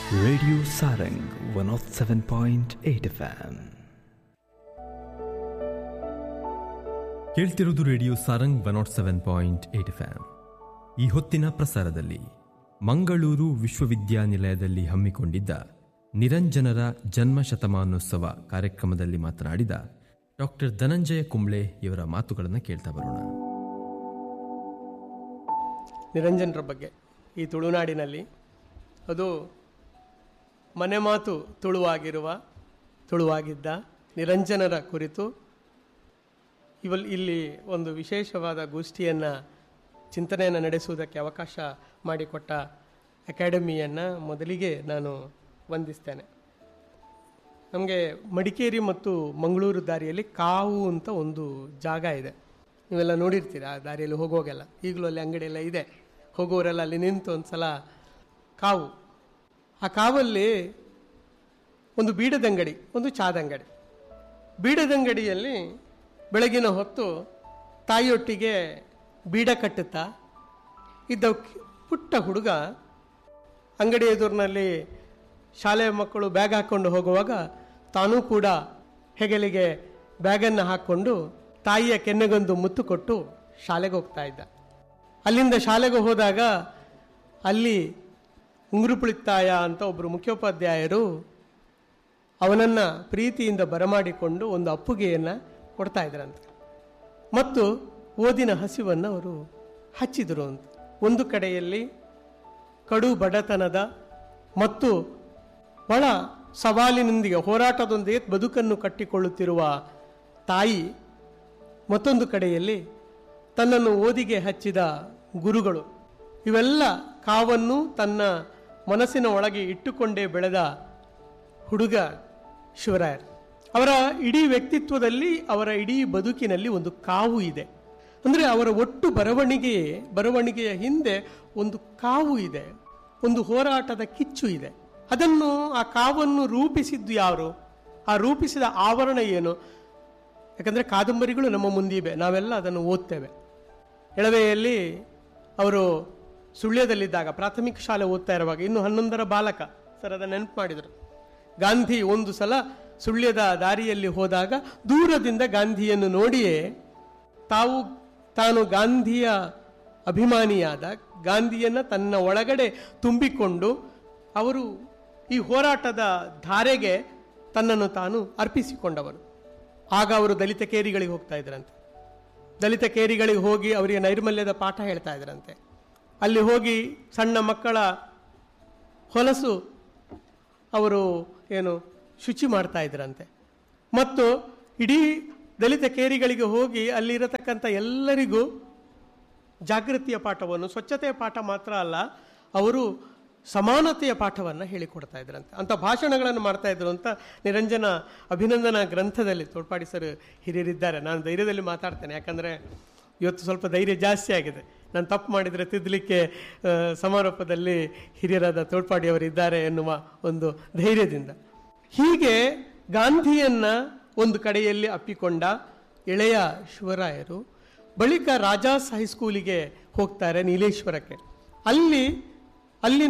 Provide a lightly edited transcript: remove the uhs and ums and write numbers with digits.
Radio Sarang 107.8 FM. ಕೇಳ್ತಿರೋದು radio Sarang 107.8 FM. ಈ ಹೊತ್ತಿನ ಪ್ರಸಾರದಲ್ಲಿ ಮಂಗಳೂರು ವಿಶ್ವವಿದ್ಯಾನಿಲಯದಲ್ಲಿ ಹಮ್ಮಿಕೊಂಡಿದ್ದ ನಿರಂಜನರ ಜನ್ಮ ಶತಮಾನೋತ್ಸವ ಕಾರ್ಯಕ್ರಮದಲ್ಲಿ ಮಾತನಾಡಿದ ಡಾಕ್ಟರ್ ಧನಂಜಯ ಕುಂಬ್ಳೆ ಇವರ ಮಾತುಗಳನ್ನು ಕೇಳ್ತಾ ಬರೋಣ. ನಿರಂಜನರ ಬಗ್ಗೆ ಈ ತುಳುನಾಡಿನಲ್ಲಿ ಅದು ಮನೆ ಮಾತು ತುಳುವಾಗಿದ್ದ ನಿರಂಜನರ ಕುರಿತು ಇಲ್ಲಿ ಒಂದು ವಿಶೇಷವಾದ ಗೋಷ್ಠಿಯನ್ನು ಚಿಂತನೆಯನ್ನು ನಡೆಸುವುದಕ್ಕೆ ಅವಕಾಶ ಮಾಡಿಕೊಟ್ಟ ಅಕಾಡೆಮಿಯನ್ನು ಮೊದಲಿಗೆ ನಾನು ವಂದಿಸ್ತೇನೆ. ನಮಗೆ ಮಡಿಕೇರಿ ಮತ್ತು ಮಂಗಳೂರು ದಾರಿಯಲ್ಲಿ ಕಾವು ಅಂತ ಒಂದು ಜಾಗ ಇದೆ. ನೀವೆಲ್ಲ ನೋಡಿರ್ತೀರ ಆ ದಾರಿಯಲ್ಲಿ ಹೋಗುವಾಗೆಲ್ಲ. ಈಗಲೂ ಅಲ್ಲಿ ಅಂಗಡಿಯೆಲ್ಲ ಇದೆ. ಹೋಗುವವರೆಲ್ಲ ಅಲ್ಲಿ ನಿಂತು ಒಂದು ಸಲ ಕಾವು. ಆ ಕಾವಲ್ಲಿ ಒಂದು ಬೀಡದಂಗಡಿ, ಒಂದು ಚಾದಂಗಡಿ. ಬೀಡದಂಗಡಿಯಲ್ಲಿ ಬೆಳಗಿನ ಹೊತ್ತು ತಾಯಿಯೊಟ್ಟಿಗೆ ಬೀಡ ಕಟ್ಟುತ್ತಾ ಇದ್ದ ಪುಟ್ಟ ಹುಡುಗ ಅಂಗಡಿ ಎದುರಿನಲ್ಲಿ ಶಾಲೆಯ ಮಕ್ಕಳು ಬ್ಯಾಗ್ ಹಾಕ್ಕೊಂಡು ಹೋಗುವಾಗ ತಾನೂ ಕೂಡ ಹೆಗಲಿಗೆ ಬ್ಯಾಗನ್ನು ಹಾಕ್ಕೊಂಡು ತಾಯಿಯ ಕೆನ್ನೆಗೊಂದು ಮುತ್ತು ಕೊಟ್ಟು ಶಾಲೆಗೆ ಹೋಗ್ತಾ ಇದ್ದ. ಅಲ್ಲಿಂದ ಶಾಲೆಗೆ ಹೋದಾಗ ಅಲ್ಲಿ ಉಂಗುರುಪುಳಿತ್ತಾಯ ಅಂತ ಒಬ್ಬರು ಮುಖ್ಯೋಪಾಧ್ಯಾಯರು ಅವನನ್ನು ಪ್ರೀತಿಯಿಂದ ಬರಮಾಡಿಕೊಂಡು ಒಂದು ಅಪ್ಪುಗೆಯನ್ನು ಕೊಡ್ತಾ ಇದ್ರಂತೆ ಮತ್ತು ಓದಿನ ಹಸಿವನ್ನು ಅವರು ಹಚ್ಚಿದರು ಅಂತ. ಒಂದು ಕಡೆಯಲ್ಲಿ ಕಡು ಬಡತನದ ಮತ್ತು ಬಹಳ ಸವಾಲಿನೊಂದಿಗೆ ಹೋರಾಟದೊಂದಿಗೆ ಬದುಕನ್ನು ಕಟ್ಟಿಕೊಳ್ಳುತ್ತಿರುವ ತಾಯಿ, ಮತ್ತೊಂದು ಕಡೆಯಲ್ಲಿ ತನ್ನನ್ನು ಓದಿಗೆ ಹಚ್ಚಿದ ಗುರುಗಳು. ಇವೆಲ್ಲ ಕಾವನ್ನು ತನ್ನ ಮನಸ್ಸಿನ ಒಳಗೆ ಇಟ್ಟುಕೊಂಡೇ ಬೆಳೆದ ಹುಡುಗ ಶಿವರಾಯರ್. ಅವರ ಇಡೀ ವ್ಯಕ್ತಿತ್ವದಲ್ಲಿ, ಅವರ ಇಡೀ ಬದುಕಿನಲ್ಲಿ ಒಂದು ಕಾವು ಇದೆ. ಅಂದರೆ ಅವರ ಒಟ್ಟು ಬರವಣಿಗೆಯ ಹಿಂದೆ ಒಂದು ಕಾವು ಇದೆ, ಒಂದು ಹೋರಾಟದ ಕಿಚ್ಚು ಇದೆ. ಅದನ್ನು, ಆ ಕಾವನ್ನು ರೂಪಿಸಿದ್ದು ಯಾರು, ಆ ರೂಪಿಸಿದ ಆವರಣ ಏನು? ಯಾಕಂದರೆ ಕಾದಂಬರಿಗಳು ನಮ್ಮ ಮುಂದಿವೆ, ನಾವೆಲ್ಲ ಅದನ್ನು ಓದ್ತೇವೆ. ಎಳವೆಯಲ್ಲಿ ಅವರು ಸುಳ್ಯದಲ್ಲಿದ್ದಾಗ, ಪ್ರಾಥಮಿಕ ಶಾಲೆ ಓದ್ತಾ ಇರುವಾಗ, ಇನ್ನು 11ರ ಬಾಲಕ ಸರ್, ಅದನ್ನು ನೆನಪು ಮಾಡಿದರು. ಗಾಂಧಿ ಒಂದು ಸಲ ಸುಳ್ಯದ ದಾರಿಯಲ್ಲಿ ಹೋದಾಗ ದೂರದಿಂದ ಗಾಂಧಿಯನ್ನು ನೋಡಿಯೇ ತಾನು ಗಾಂಧಿಯ ಅಭಿಮಾನಿಯಾದ, ಗಾಂಧಿಯನ್ನು ತನ್ನ ಒಳಗಡೆ ತುಂಬಿಕೊಂಡು ಅವರು ಈ ಹೋರಾಟದ ಧಾರೆಗೆ ತನ್ನನ್ನು ತಾನು ಅರ್ಪಿಸಿಕೊಂಡವರು. ಆಗ ಅವರು ದಲಿತ ಕೇರಿಗಳಿಗೆ ಹೋಗ್ತಾ ಇದ್ರಂತೆ. ದಲಿತ ಕೇರಿಗಳಿಗೆ ಹೋಗಿ ಅವರಿಗೆ ನೈರ್ಮಲ್ಯದ ಪಾಠ ಹೇಳ್ತಾ ಇದ್ರಂತೆ. ಅಲ್ಲಿ ಹೋಗಿ ಸಣ್ಣ ಮಕ್ಕಳ ಹೊಲಸು ಅವರು ಶುಚಿ ಮಾಡ್ತಾ ಇದ್ರಂತೆ. ಮತ್ತು ಇಡೀ ದಲಿತ ಕೇರಿಗಳಿಗೆ ಹೋಗಿ ಅಲ್ಲಿರತಕ್ಕಂಥ ಎಲ್ಲರಿಗೂ ಜಾಗೃತಿಯ ಪಾಠವನ್ನು, ಸ್ವಚ್ಛತೆಯ ಪಾಠ ಮಾತ್ರ ಅಲ್ಲ, ಅವರು ಸಮಾನತೆಯ ಪಾಠವನ್ನು ಹೇಳಿಕೊಡ್ತಾ ಇದ್ರಂತೆ. ಅಂಥ ಭಾಷಣಗಳನ್ನು ಮಾಡ್ತಾ ಇದ್ರು ಅಂತ ನಿರಂಜನ ಅಭಿನಂದನಾ ಗ್ರಂಥದಲ್ಲಿ ತೋಡ್ಪಾಡಿ ಸರ್ ಹಿರಿಯರಿದ್ದಾರೆ. ನಾನು ಧೈರ್ಯದಲ್ಲಿ ಮಾತಾಡ್ತೇನೆ, ಯಾಕಂದರೆ ಇವತ್ತು ಸ್ವಲ್ಪ ಧೈರ್ಯ ಜಾಸ್ತಿ ಆಗಿದೆ. ನಾನು ತಪ್ಪು ಮಾಡಿದರೆ ತಿದ್ದಲಿಕ್ಕೆ ಸಮಾರೋಪದಲ್ಲಿ ಹಿರಿಯರಾದ ತೋಡ್ಪಾಡಿಯವರಿದ್ದಾರೆ ಎನ್ನುವ ಒಂದು ಧೈರ್ಯದಿಂದ. ಹೀಗೆ ಗಾಂಧಿಯನ್ನು ಒಂದು ಕಡೆಯಲ್ಲಿ ಅಪ್ಪಿಕೊಂಡ ಎಳೆಯ ಶಿವರಾಯರು ಬಳಿಕ ರಾಜಾಸ್ ಹೈಸ್ಕೂಲಿಗೆ ಹೋಗ್ತಾರೆ, ನೀಲೇಶ್ವರಕ್ಕೆ. ಅಲ್ಲಿ